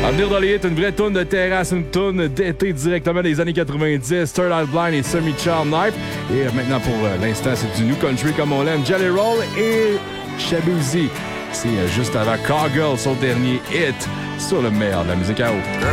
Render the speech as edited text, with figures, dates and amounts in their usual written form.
À venir dans les hits, une vraie toune de terrasse, une toune d'été directement des années 90, Third Eye Blind et Semi-Child Knife. Et maintenant, pour l'instant, c'est du New Country comme on l'aime, Jelly Roll et Shabuzi. C'est juste avant Cargill, son dernier hit sur le meilleur de la musique à eau.